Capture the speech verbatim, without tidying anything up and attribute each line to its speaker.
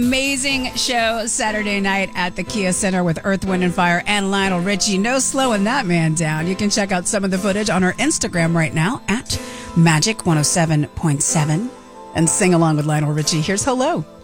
Speaker 1: Amazing show Saturday night at the Kia Center with Earth, Wind and Fire and Lionel Richie. No slowing that man down. You can check out some of the footage on our Instagram right now at Magic one oh seven point seven and sing along with Lionel Richie. Here's Hello.